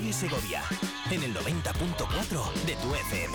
Vive Segovia, en el 90.4 de tu FM.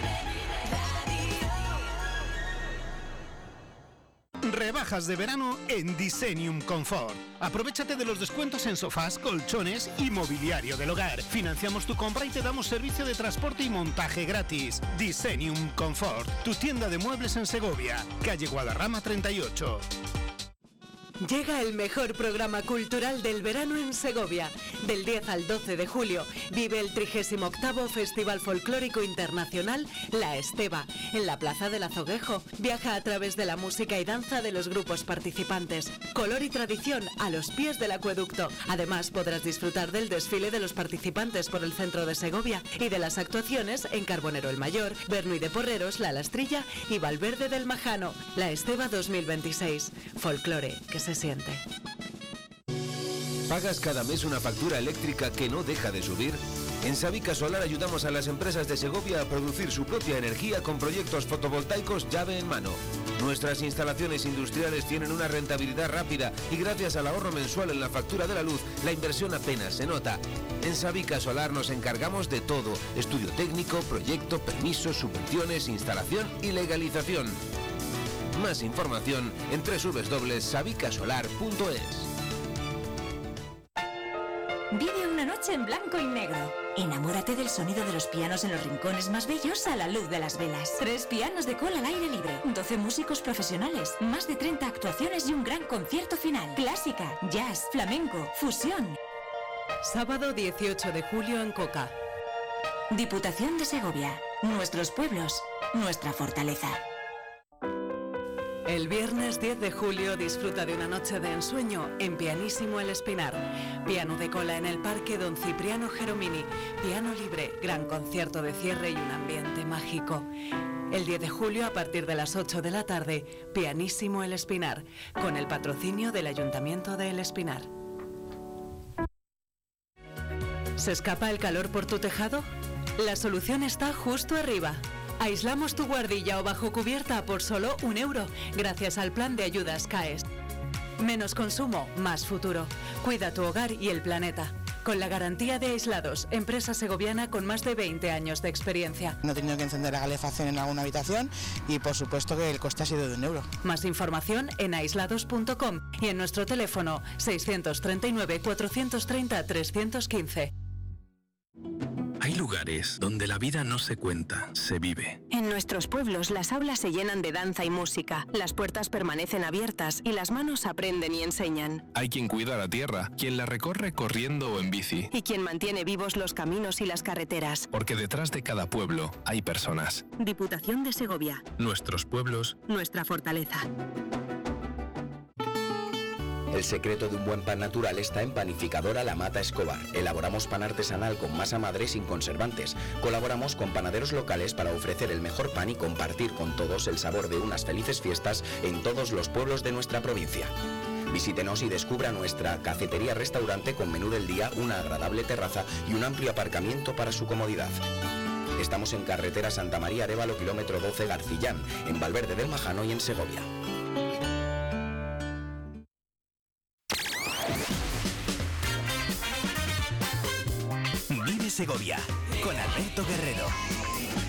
Rebajas de verano en Designium Comfort. Aprovechate de los descuentos en sofás, colchones y mobiliario del hogar. Financiamos tu compra y te damos servicio de transporte y montaje gratis. Designium Comfort, tu tienda de muebles en Segovia, calle Guadarrama 38. Llega el mejor programa cultural del verano en Segovia. Del 10 al 12 de julio vive el 38º Festival Folclórico Internacional La Esteva, en la Plaza del Azoguejo. Viaja a través de la música y danza de los grupos participantes. Color y tradición a los pies del acueducto. Además podrás disfrutar del desfile de los participantes por el centro de Segovia y de las actuaciones en Carbonero el Mayor, Bernuy de Porreros, La Lastrilla y Valverde del Majano. La Esteva 2026. Folclore que se siente. ¿Pagas cada mes una factura eléctrica que no deja de subir? En Sabica Solar ayudamos a las empresas de Segovia a producir su propia energía con proyectos fotovoltaicos llave en mano. Nuestras instalaciones industriales tienen una rentabilidad rápida y gracias al ahorro mensual en la factura de la luz, la inversión apenas se nota. En Sabica Solar nos encargamos de todo: estudio técnico, proyecto, permisos, subvenciones, instalación y legalización. Más información en www.sabicasolar.es. Vive una noche en blanco y negro. Enamórate del sonido de los pianos en los rincones más bellos a la luz de las velas. 3 pianos de cola al aire libre, 12 músicos profesionales, más de 30 actuaciones y un gran concierto final. Clásica, jazz, flamenco, fusión. Sábado 18 de julio en Coca. Diputación de Segovia. Nuestros pueblos, nuestra fortaleza. El viernes 10 de julio disfruta de una noche de ensueño en Pianísimo El Espinar. Piano de cola en el Parque Don Cipriano Geromini. Piano libre, gran concierto de cierre y un ambiente mágico. El 10 de julio a partir de las 8 de la tarde, Pianísimo El Espinar, con el patrocinio del Ayuntamiento de El Espinar. ¿Se escapa el calor por tu tejado? La solución está justo arriba. Aislamos tu guardilla o bajo cubierta por solo €1, gracias al plan de ayudas CAES. Menos consumo, más futuro. Cuida tu hogar y el planeta. Con la garantía de Aislados, empresa segoviana con más de 20 años de experiencia. No he tenido que encender la calefacción en alguna habitación y por supuesto que el coste ha sido de €1. Más información en aislados.com y en nuestro teléfono 639 430 315. Hay lugares donde la vida no se cuenta, se vive. En nuestros pueblos las aulas se llenan de danza y música, las puertas permanecen abiertas y las manos aprenden y enseñan. Hay quien cuida la tierra, quien la recorre corriendo o en bici. Y quien mantiene vivos los caminos y las carreteras. Porque detrás de cada pueblo hay personas. Diputación de Segovia. Nuestros pueblos. Nuestra fortaleza. El secreto de un buen pan natural está en Panificadora La Mata Escobar. Elaboramos pan artesanal con masa madre sin conservantes. Colaboramos con panaderos locales para ofrecer el mejor pan y compartir con todos el sabor de unas felices fiestas en todos los pueblos de nuestra provincia. Visítenos y descubra nuestra cafetería-restaurante con menú del día, una agradable terraza y un amplio aparcamiento para su comodidad. Estamos en carretera Santa María Arévalo, kilómetro 12 Garcillán, en Valverde del Majano y en Segovia. Vive Segovia con Alberto Guerrero.